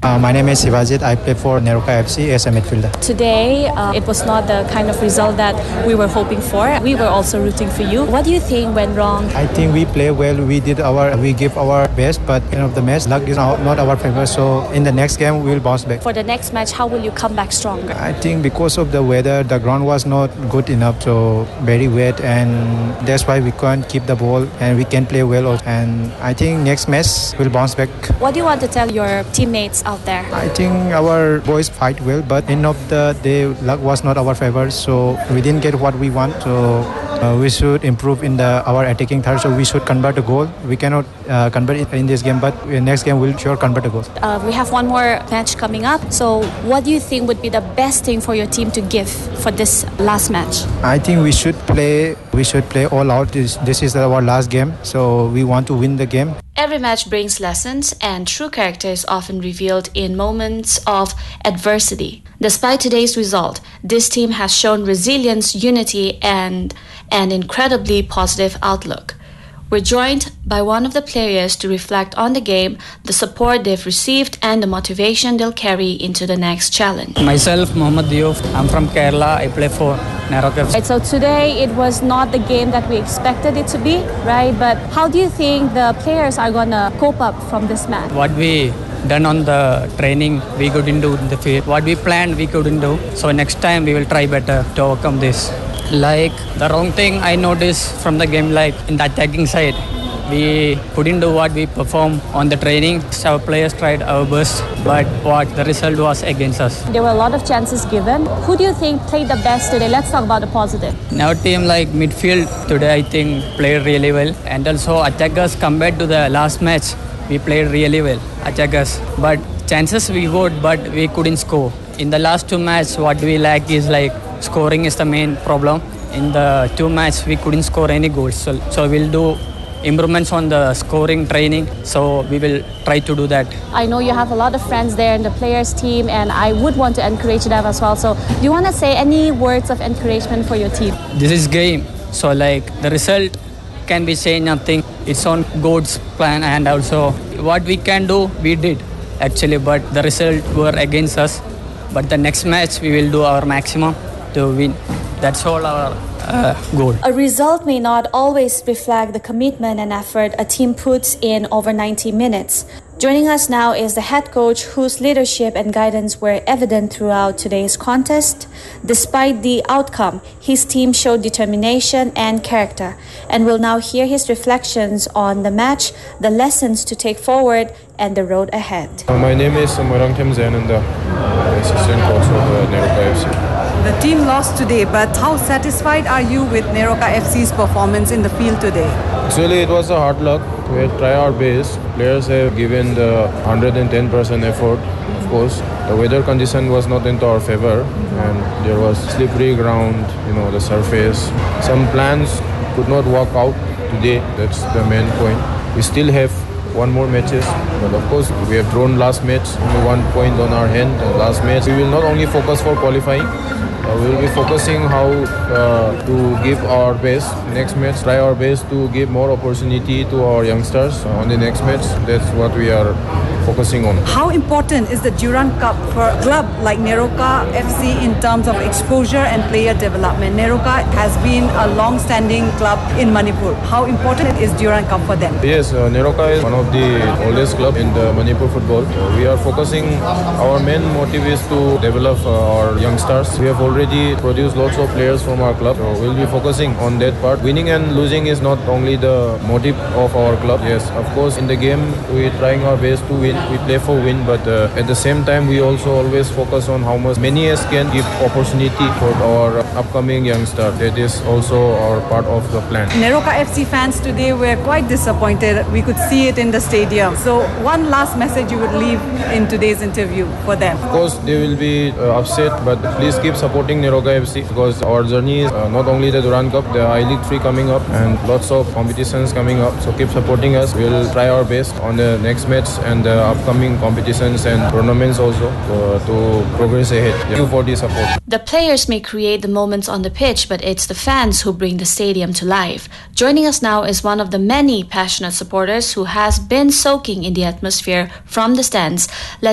My name is Sivajit. I play for Neroka FC as a midfielder. Today, it was not the kind of result that we were hoping for. We were also rooting for you. What do you think went wrong? I think we play well. We give our best, but the match luck is not our favor. So in the next game, we will bounce back. For the next match, how will you come back stronger? I think because of the weather, the ground was not good enough, so very wet, and that's why we can't keep the ball and we can play well. And I think next match we'll bounce back. What do you want to tell your teammates out there? I think our boys fight well, but end of the day, luck was not our favor, so we didn't get what we want. So we should improve in our attacking third. So we should convert a goal. We cannot convert it in this game, but in next game we'll sure convert a goal. We have one more match coming up. So what do you think would be the best thing for your team to give for this last match? I think we should play all out. This is our last game, so we want to win the game. Every match brings lessons, and true character is often revealed in moments of adversity. Despite today's result, this team has shown resilience, unity, and an incredibly positive outlook. We're joined by one of the players to reflect on the game, the support they've received, and the motivation they'll carry into the next challenge. Myself, Mohammad Diouf. I'm from Kerala. I play for Neroka. Right, so today it was not the game that we expected it to be, right? But how do you think the players are going to cope up from this match? What we done on the training, we couldn't do in the field. What we planned, we couldn't do. So next time we will try better to overcome this. Like the wrong thing I noticed from the game, like in the attacking side, we couldn't do what we performed on the training. Our players tried our best, but the result was against us. There were a lot of chances given. Who do you think played the best today? Let's talk about the positive. In our team, like midfield today, I think played really well, and also attackers compared to the last match, we played really well. Attackers, but chances we got, but we couldn't score. In the last two matches, what we lack is like scoring is the main problem. In the two matches, we couldn't score any goals. So we'll do improvements on the scoring training. So we will try to do that. I know you have a lot of friends there in the players team, and I would want to encourage them as well. So do you want to say any words of encouragement for your team? This is game. So like the result can be saying nothing. It's on God's plan, and also what we can do, we did actually, but the result were against us. But the next match, we will do our maximum to win. That's all our goal. A result may not always reflect the commitment and effort a team puts in over 90 minutes. Joining us now is the head coach whose leadership and guidance were evident throughout today's contest. Despite the outcome, his team showed determination and character, and we'll now hear his reflections on the match, the lessons to take forward, and the road ahead. My name is Marangtem Zainanda, assistant coach of Neroka FC. The team lost today, but how satisfied are you with Neroka FC's performance in the field today? Actually, it was a hard luck. We had tried our best. Players have given the 110% effort. Of course, the weather condition was not into our favor, and there was slippery ground, the surface. Some plans could not work out today. That's the main point. We still have one more matches, but of course we have drawn last match, only 1 point on our hand. Last match, we will not only focus for qualifying. We will be focusing how to give our best. Next match, try our best to give more opportunity to our youngsters on the next match. That's what we are focusing on. How important is the Durand Cup for a club like Neroka FC in terms of exposure and player development? Neroka has been a long-standing club in Manipur. How important is Durand Cup for them? Yes, Neroka is one of the oldest club in the Manipur football. We are focusing, our main motive is to develop our youngsters. We have already produced lots of players from our club. So we'll be focusing on that part. Winning and losing is not only the motive of our club. Yes, of course, in the game, we're trying our best to win. We play for win, but at the same time, we also always focus on how much many as can give opportunity for our upcoming youngster. That is also our part of the plan. Neroka FC fans today were quite disappointed. We could see it in the stadium. So one last message you would leave in today's interview for them? Of course, they will be upset, but please keep supporting Neroka FC because our journey is not only the Durand Cup, the I-League 3 coming up and lots of competitions coming up. So keep supporting us. We'll try our best on the next match and the upcoming competitions and tournaments also to progress ahead. Thank you for the support. The players may create the moments on the pitch, but it's the fans who bring the stadium to life. Joining us now is one of the many passionate supporters who has been soaking in the atmosphere from the stands.